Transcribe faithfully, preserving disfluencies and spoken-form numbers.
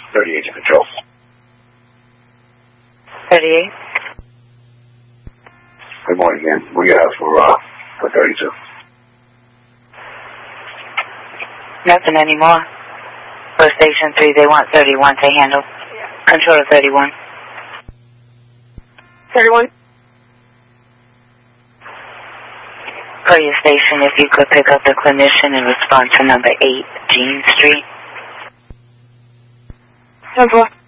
thirty-eight to control. thirty-eight. Good morning, ma'am. What do you have for, uh, for thirty-two? Nothing anymore. For station three, they want thirty-one to handle. Control of thirty-one. thirty-one. Per your station, if you could pick up the clinician and respond to number eight, Jean Street. ten four.